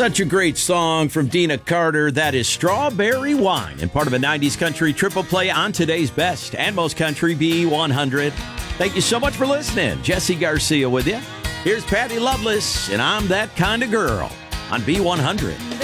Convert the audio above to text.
Such a great song from Dina Carter. That is Strawberry Wine, and part of a 90s country triple play on today's best and most country B100. Thank you so much for listening. Jesse Garcia with you. Here's Patty Loveless, and I'm That Kind of Girl on B100.